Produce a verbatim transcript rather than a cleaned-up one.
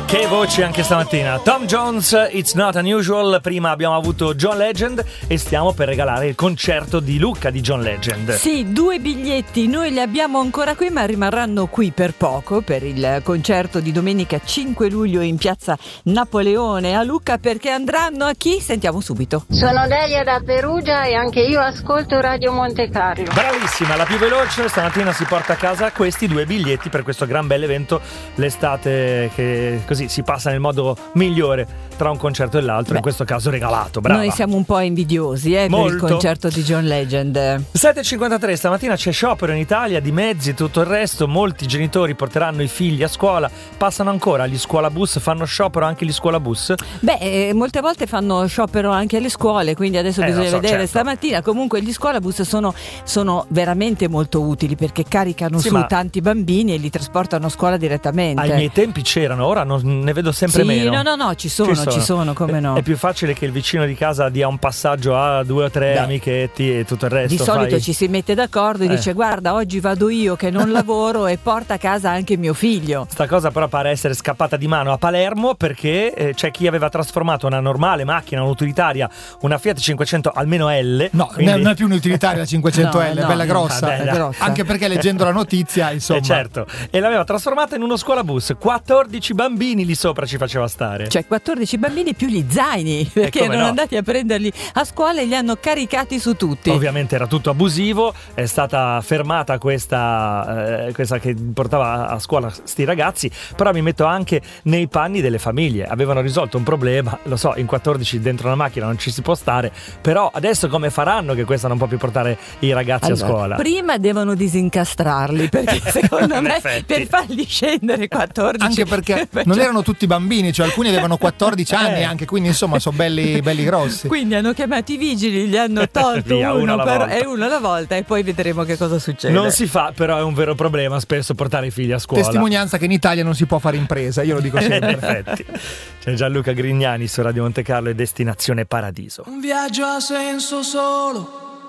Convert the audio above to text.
Che voci anche stamattina. Tom Jones, It's Not Unusual. Prima abbiamo avuto John Legend e stiamo per regalare il concerto di Lucca di John Legend. Sì, due biglietti, noi li abbiamo ancora qui, ma rimarranno qui per poco per il concerto di domenica cinque luglio in piazza Napoleone a Lucca, perché andranno a chi? Sentiamo subito. Sono Delia da Perugia e anche io ascolto Radio Monte Carlo. Bravissima, la più veloce. Stamattina si porta a casa questi due biglietti per questo gran bel evento, l'estate, che così si passa nel modo migliore tra un concerto e l'altro. Beh, in questo caso regalato. Brava. Noi siamo un po' invidiosi eh, per il concerto di John Legend. sette e cinquantatré, stamattina c'è sciopero in Italia di mezzi e tutto il resto. Molti genitori porteranno i figli a scuola. Passano ancora gli scuolabus, fanno sciopero anche gli scuolabus? Beh, eh, molte volte fanno sciopero anche alle scuole, quindi adesso eh, bisogna so, vedere certo. Stamattina. Comunque gli scuolabus sono, sono veramente molto utili, perché caricano sì, su tanti bambini e li trasportano a scuola direttamente. Ai miei tempi c'erano, ora non ne vedo sempre sì, meno. No, no, no, ci sono, ci sono, ci sono come no. È più facile che il vicino di casa dia un passaggio a due o tre Beh, amichetti e tutto il resto. Di solito fai... ci si mette d'accordo e eh. dice: guarda, oggi vado io che non lavoro e porta a casa anche mio figlio. Sta cosa però pare essere scappata di mano a Palermo, perché eh, c'è chi aveva trasformato una normale macchina, un'utilitaria, una Fiat cinquecento almeno L. No, quindi... non è più un'utilitaria la cinquecento L, no, è bella no, grossa, vabbè, è grossa. Anche perché leggendo la notizia, insomma. Eh, certo. E l'aveva trasformata in uno scuolabus. quattordici bambini lì sopra ci faceva stare. Cioè quattordici bambini più gli zaini, perché erano no. andati a prenderli a scuola e li hanno caricati su tutti. Ovviamente era tutto abusivo. È stata fermata questa, eh, questa che portava a scuola sti ragazzi. Però mi metto anche nei panni delle famiglie. Avevano risolto un problema, lo so, in quattordici dentro una macchina non ci si può stare, però adesso come faranno che questa non può più portare i ragazzi allora, a scuola? Prima devono disincastrarli, perché secondo me effetti. per farli scendere quattordici, anche perché non erano tutti bambini, cioè alcuni avevano quattordici anni eh. anche, quindi insomma sono belli, belli grossi. Quindi hanno chiamato i vigili, gli hanno tolto Via, uno, uno per, e uno alla volta, e poi vedremo che cosa succede. Non si fa, però è un vero problema spesso portare i figli a scuola. Testimonianza che in Italia non si può fare impresa, io lo dico sempre. In effetti. C'è Gianluca Grignani su Radio Monte Carlo e Destinazione Paradiso. Un viaggio ha senso solo